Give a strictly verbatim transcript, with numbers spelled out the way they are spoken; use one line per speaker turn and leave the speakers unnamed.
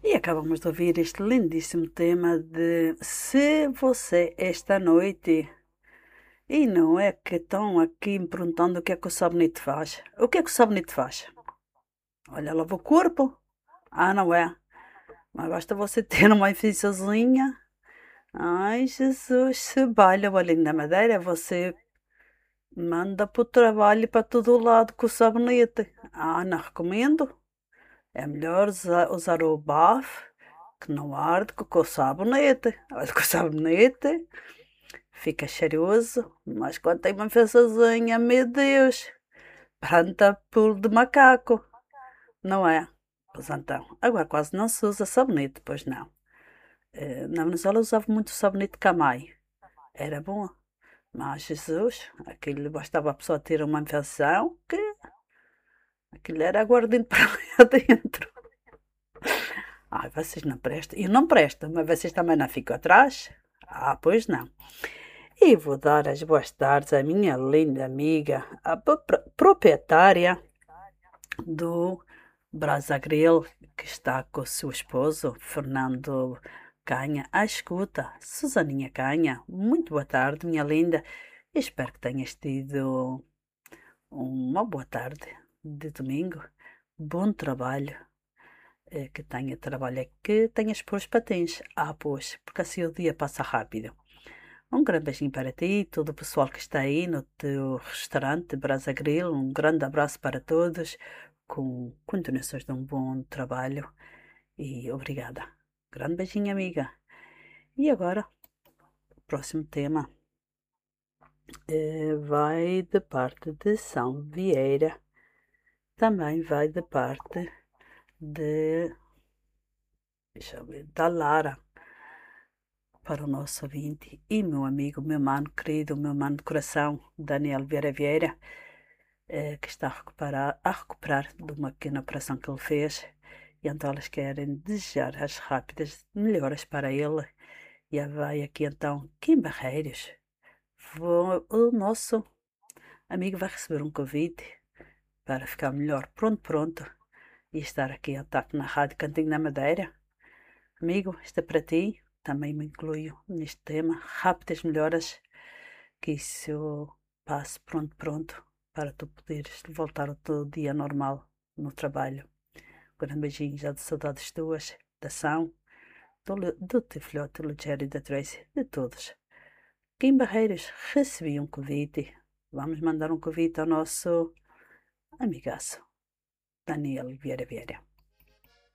E acabamos de ouvir este lindíssimo tema de Se você esta noite. E não é que estão aqui me perguntando o que é que o sabonete faz. O que é que o sabonete faz? Olha, lava o corpo. Ah, não é? Mas basta você ter uma infecçãozinha. Ai, Jesus, se balha o olhinho da madeira, você manda para o trabalho para todo lado com o sabonete. Ah, não recomendo. É melhor usa- usar o bafo, que não arde, com o sabonete. Olha, com o sabonete fica cheiroso, mas quando tem uma infestaçãozinha, meu Deus, planta pulo de macaco, não é? Pois então, agora quase não se usa sabonete, pois não. Eh, Na Venezuela usava muito sabonete Camai, era bom. Mas Jesus, aquilo bastava a pessoa ter uma infecção, que aquilo era aguardente para lá dentro. Ai, vocês não prestam. Eu não presto, mas vocês também não ficam atrás? Ah, pois não. E vou dar as boas tardes à minha linda amiga, a pro- proprietária do Brasa Grill, que está com o seu esposo, Fernando Canha, à escuta. Susaninha Canha, muito boa tarde, minha linda. Espero que tenhas tido uma boa tarde de domingo. Bom trabalho. eh, Que tenha trabalho, é que tenhas pôs patins. Ah, pois, porque assim o dia passa rápido. Um grande beijinho para ti e todo o pessoal que está aí no teu restaurante Brasa Grill. Um grande abraço para todos, com continuações de um bom trabalho e obrigada. Grande beijinho, amiga. E agora, o próximo tema eh, vai da parte de São Vieira, também vai da parte de, deixa eu ver, da Lara, para o nosso ouvinte e meu amigo, meu mano querido, meu mano de coração, Daniel Vieira Vieira, eh, que está a recuperar, a recuperar de uma pequena operação que ele fez. E então elas querem desejar as rápidas melhoras para ele. E aí vai aqui então Kim Barreiros. Vou- o nosso amigo vai receber um convite para ficar melhor pronto, pronto. E estar aqui a ataque na Rádio Cantinho da Madeira. Amigo, isto é para ti. Também me incluo neste tema. Rápidas melhoras. Que isso passe pronto, pronto. Para tu poderes voltar ao teu dia normal no trabalho. Um grande beijinho já de saudades tuas, da São, do, Le- do teu filhote, do Jerry e da Tracy, de todos. Aqui em Barreiras recebi um convite. Vamos mandar um convite ao nosso amigaço, Daniel Vieira Vieira.